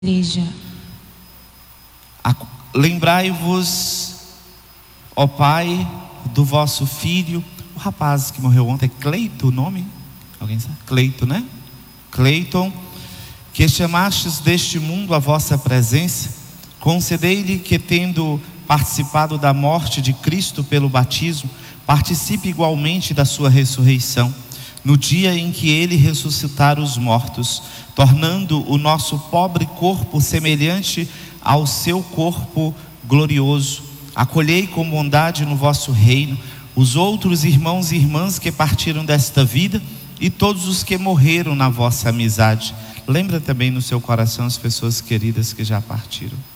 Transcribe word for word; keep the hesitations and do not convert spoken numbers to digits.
igreja. Lembrai-vos, ó Pai, do vosso filho, o rapaz que morreu ontem, Cleito o nome? Alguém sabe? Cleito, né? Cleiton, que chamastes deste mundo a vossa presença, concedei-lhe que, tendo participado da morte de Cristo pelo batismo, participe igualmente da sua ressurreição, no dia em que ele ressuscitar os mortos, tornando o nosso pobre corpo semelhante ao seu corpo glorioso. Acolhei com bondade no vosso reino os outros irmãos e irmãs que partiram desta vida e todos os que morreram na vossa amizade. Lembra também no seu coração as pessoas queridas que já partiram.